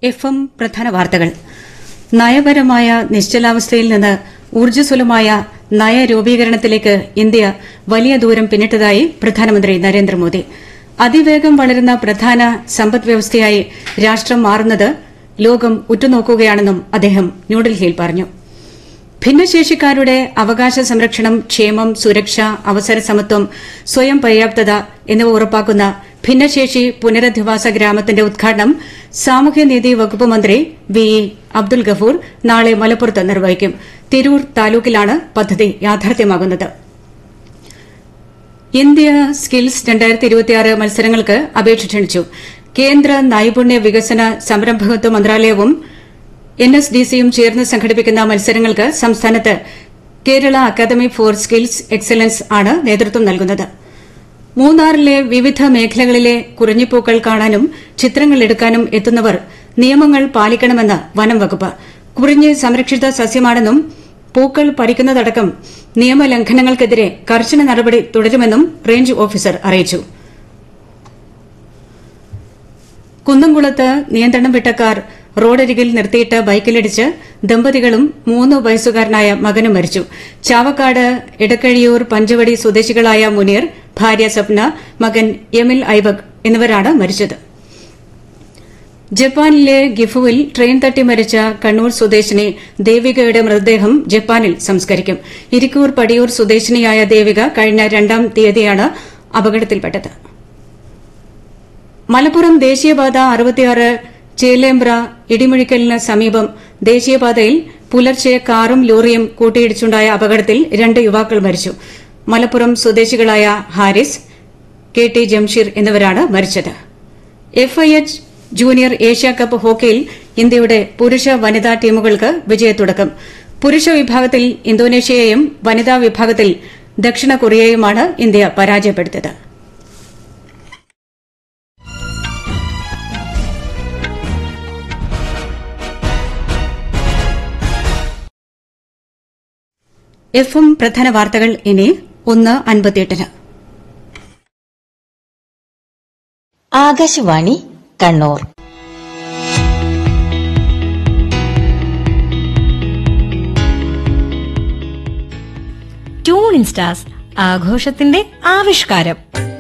FM പ്രധാന വാർത്തകൾ. നയപരമായ നിശ്ചലാവസ്ഥയിൽ നിന്ന് ഊർജ്ജസ്വലമായ നയരൂപീകരണത്തിലേക്ക് ഇന്ത്യ വലിയ ദൂരം പിന്നിട്ടതായി പ്രധാനമന്ത്രി നരേന്ദ്രമോദി. അതിവേഗം വളരുന്ന പ്രധാന സമ്പദ്വ്യവസ്ഥയായി രാഷ്ട്രം മാറുന്നത് ലോകം ഉറ്റുനോക്കുകയാണെന്നും അദ്ദേഹം ന്യൂഡൽഹിയിൽ പറഞ്ഞു. ഭിന്നശേഷിക്കാരുടെ അവകാശ സംരക്ഷണം, ക്ഷേമം, സുരക്ഷ, അവസര സമത്വം, സ്വയം പര്യാപ്തത എന്നിവ ഉറപ്പാക്കുന്ന ഭിന്നശേഷി പുനരധിവാസ ഗ്രാമത്തിന്റെ ഉദ്ഘാടനം സാമൂഹ്യനീതി വകുപ്പ് മന്ത്രി വി അബ്ദുൽ ഗഫൂർ നാളെ മലപ്പുറത്ത് നിർവഹിക്കും. തിരൂർ താലൂക്കിലാണ് പദ്ധതി യാഥാർത്ഥ്യമാകുന്നത്. ഇന്ത്യ സ്കിൽസ് 2026 മത്സരങ്ങൾക്ക് അപേക്ഷ ക്ഷണിച്ചു. കേന്ദ്ര നൈപുണ്യ വികസന സംരംഭകത്വ മന്ത്രാലയവും NSDCയും ചേർന്ന് സംഘടിപ്പിക്കുന്ന മത്സരങ്ങൾക്ക് സംസ്ഥാനത്ത് Kerala academy for skills excellence ആണ് നേതൃത്വം നൽകുന്നത്. മൂന്നാറിലെ വിവിധ മേഖലകളിലെ കുറിഞ്ഞിപ്പൂക്കൾ കാണാനും ചിത്രങ്ങൾ എടുക്കാനും എത്തുന്നവർ നിയമങ്ങൾ പാലിക്കണമെന്ന് വനം വകുപ്പ്. കുറിഞ്ഞി സംരക്ഷിത സസ്യമാണെന്നും പൂക്കൾ പറിക്കുന്നതടക്കം നിയമലംഘനങ്ങൾക്കെതിരെ കർശന നടപടി തുടരുമെന്നും റേഞ്ച് ഓഫീസർ അറിയിച്ചു. കുന്നംകുളത്ത് നിയന്ത്രണം വിട്ട കാർ റോഡരികിൽ നിർത്തിയിട്ട് ബൈക്കിലിടിച്ച് ദമ്പതികളും 3 വയസ്സുകാരനായ മകനും മരിച്ചു. ചാവക്കാട് എടക്കഴിയൂർ പഞ്ചവടി സ്വദേശികളായ മുനീർ, ഭാര്യ സപ്ന, മകൻ എമിൽ ഐബക് എന്നിവരാണ് മരിച്ചത്. ജപ്പാനിലെ ഗിഫുവിൽ ട്രെയിൻ തട്ടി മരിച്ച കണ്ണൂർ സ്വദേശിനി ദേവികയുടെ മൃതദേഹം ജപ്പാനിൽ സംസ്കരിക്കും. ഇരിക്കൂർ പടിയൂർ സ്വദേശിനിയായ ദേവിക കഴിഞ്ഞ 2-ാം തീയതിയാണ് അപകടത്തിൽപ്പെട്ടത്. മലപ്പുറം ദേശീയപാത 66 ചേലേമ്പ്ര ഇടിമുഴിക്കലിന് സമീപം ദേശീയപാതയിൽ പുലർച്ചെ കാറും ലോറിയും കൂട്ടിയിടിച്ചുണ്ടായ അപകടത്തിൽ 2 യുവാക്കൾ മരിച്ചു. മലപ്പുറം സ്വദേശികളായ ഹാരിസ്, KT ജംഷീർ എന്നിവരാണ് മരിച്ചത്. FIH ജൂനിയർ ഏഷ്യാകപ്പ് ഹോക്കിയിൽ ഇന്ത്യയുടെ പുരുഷ വനിതാ ടീമുകൾക്ക് വിജയത്തുടക്കം. പുരുഷ വിഭാഗത്തിൽ ഇന്തോനേഷ്യയെയും വനിതാ വിഭാഗത്തിൽ ദക്ഷിണ കൊറിയയുമാണ് ഇന്ത്യ പരാജയപ്പെടുത്തിയത്. എഫ്എം പ്രധാന വാർത്തകൾ ഇനി 1:58. Akashvani Kannur. Tune in stars, ആഘോഷത്തിന്റെ ആവിഷ്കാരം.